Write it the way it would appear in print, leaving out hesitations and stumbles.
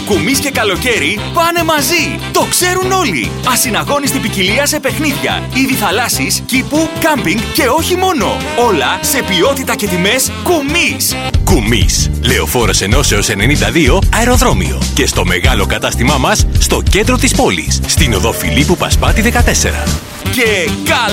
Κουμής και καλοκαίρι πάνε μαζί. Το ξέρουν όλοι. Ασυναγώνιστη ποικιλία σε παιχνίδια, είδη θαλάσσης, κήπου, κάμπινγκ και όχι μόνο. Όλα σε ποιότητα και τιμές Κουμής. Κουμής. Λεωφόρος Ενώσεως 92 αεροδρόμιο. Και στο μεγάλο κατάστημά μας στο κέντρο της πόλης. Στην οδό Φιλίππου Πασπάτη 14. Και